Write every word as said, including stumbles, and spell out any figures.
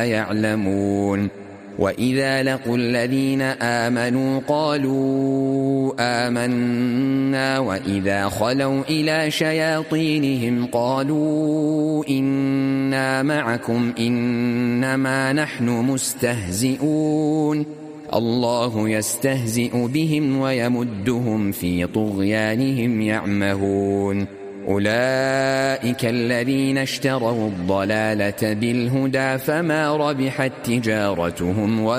يعلمون. وإذا لقوا الذين آمنوا قالوا آمنا وإذا خلوا إلى شياطينهم قالوا إنا معكم إنما نحن مستهزئون الله يستهزئ بهم ويمدهم في طغيانهم يعمهون. أولئك الذين اشتروا الضلالة بالهدى فما ربحت تجارتهم